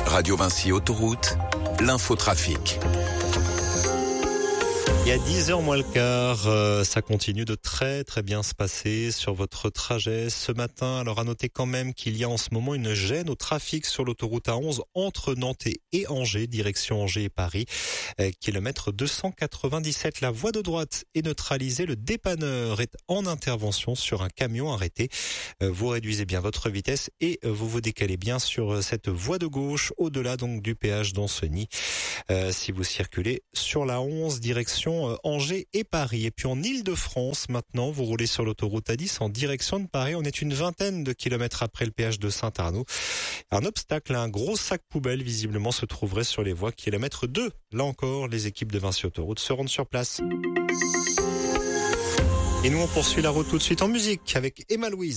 Radio Vinci Autoroute, l'infotrafic. Il y a 10h moins le quart, ça continue de très bien se passer sur votre trajet ce matin. Alors à noter quand même qu'il y a en ce moment une gêne au trafic sur l'autoroute A11 entre Nantes et Angers, direction Angers et Paris. Kilomètre 297, la voie de droite est neutralisée. Le dépanneur est en intervention sur un camion arrêté. Vous réduisez bien votre vitesse et vous vous décalez bien sur cette voie de gauche, au-delà donc du péage d'Ancenis. Si vous circulez sur la 11, direction Angers et Paris. Et puis en Île-de-France, maintenant, vous roulez sur l'autoroute A10 en direction de Paris. On est une vingtaine de kilomètres après le péage de Saint-Arnaud. Un obstacle, un gros sac poubelle, visiblement, se trouverait sur les voies kilomètre 2. Là encore, les équipes de Vinci Autoroute se rendent sur place. Et nous, on poursuit la route tout de suite en musique avec Emma Louise.